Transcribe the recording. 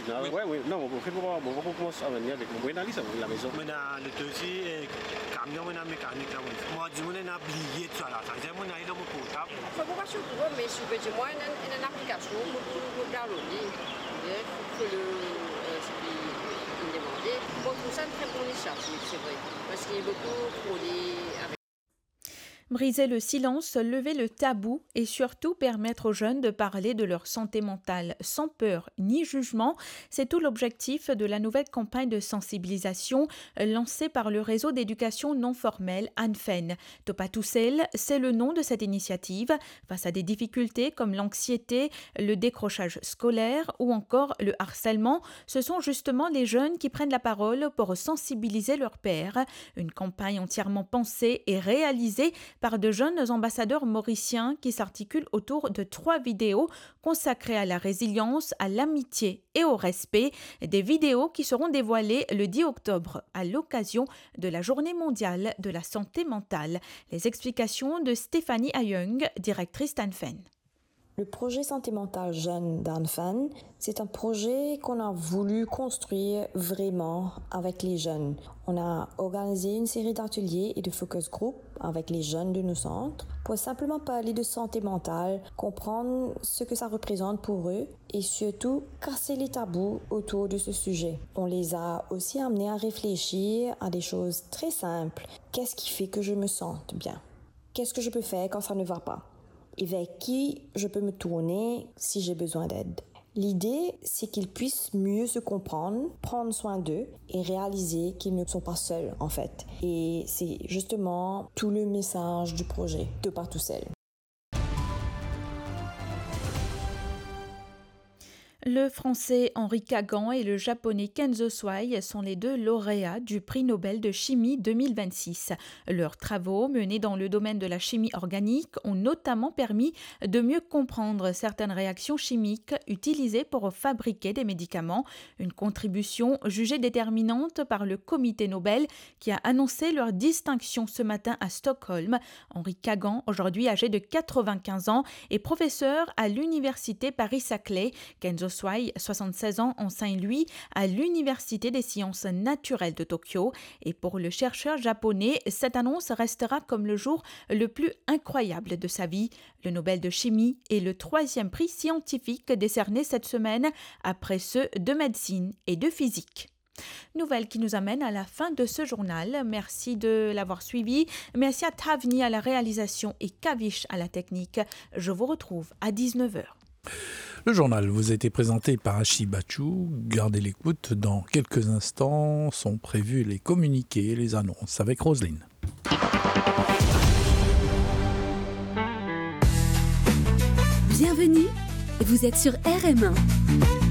Oui. Non, on commence à venir avec mon analyse à la maison. Maintenant, le dossier camion, maintenant mécanique là. Moi, du monde n'a oublié tout ça là. Ça veut dire, moi, il a mon portable. Faut pas sur quoi, mais je peux dire moi, une application pour downloader. Il faut le demander. Bon, tout ça, une très bonne initiative, c'est vrai. Parce qu'il y a beaucoup de produits avec. Briser le silence, lever le tabou et surtout permettre aux jeunes de parler de leur santé mentale sans peur ni jugement, c'est tout l'objectif de la nouvelle campagne de sensibilisation lancée par le réseau d'éducation non formelle ANFEN. Topatousel, c'est le nom de cette initiative. Face à des difficultés comme l'anxiété, le décrochage scolaire ou encore le harcèlement, ce sont justement les jeunes qui prennent la parole pour sensibiliser leurs pairs. Une campagne entièrement pensée et réalisée par de jeunes ambassadeurs mauriciens qui s'articulent autour de 3 vidéos consacrées à la résilience, à l'amitié et au respect. Des vidéos qui seront dévoilées le 10 octobre à l'occasion de la Journée mondiale de la santé mentale. Les explications de Stéphanie Ayung, directrice d'ANFEN. Le projet Santé mentale jeune d'ANFEN, c'est un projet qu'on a voulu construire vraiment avec les jeunes. On a organisé une série d'ateliers et de focus group avec les jeunes de nos centres pour simplement parler de santé mentale, comprendre ce que ça représente pour eux et surtout casser les tabous autour de ce sujet. On les a aussi amenés à réfléchir à des choses très simples. Qu'est-ce qui fait que je me sente bien? Qu'est-ce que je peux faire quand ça ne va pas? Et vers qui je peux me tourner si j'ai besoin d'aide. L'idée, c'est qu'ils puissent mieux se comprendre, prendre soin d'eux et réaliser qu'ils ne sont pas seuls en fait. Et c'est justement tout le message du projet Topatousel. Le français Henri Kagan et le japonais Kenzo Swai sont les 2 lauréats du prix Nobel de chimie 2026. Leurs travaux, menés dans le domaine de la chimie organique, ont notamment permis de mieux comprendre certaines réactions chimiques utilisées pour fabriquer des médicaments, une contribution jugée déterminante par le comité Nobel qui a annoncé leur distinction ce matin à Stockholm. Henri Kagan, aujourd'hui âgé de 95 ans, est professeur à l'université Paris-Saclay. Kenzo Swai, 76 ans, enseigne lui à l'Université des sciences naturelles de Tokyo. Et pour le chercheur japonais, cette annonce restera comme le jour le plus incroyable de sa vie. Le Nobel de chimie est le 3e prix scientifique décerné cette semaine après ceux de médecine et de physique. Nouvelle qui nous amène à la fin de ce journal. Merci de l'avoir suivi. Merci à Tavni à la réalisation et Kavish à la technique. Je vous retrouve à 19h. Le journal vous a été présenté par Hachi Bachou. Gardez l'écoute. Dans quelques instants sont prévus les communiqués et les annonces avec Roselyne. Bienvenue, vous êtes sur RM1.